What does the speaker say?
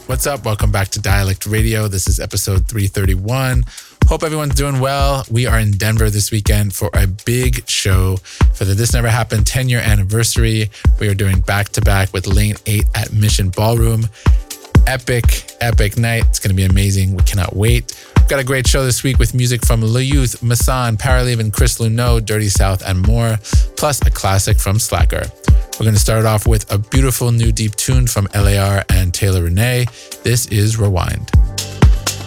What's up? Welcome back to Dialect Radio. This is episode 331. Hope everyone's doing well. We are in Denver this weekend for a big show for the This Never Happened 10-year anniversary. We are doing back-to-back with Lane 8 at Mission Ballroom. Epic night. It's going to be amazing. We cannot wait. We've got a great show this week with music from Le Youth, Masson, Paraleave, and Chris Luneau, Dirty South, and more, plus a classic from Slacker. We're going to start off with a beautiful new deep tune from LAR and Taylor Renee. This is Rewind.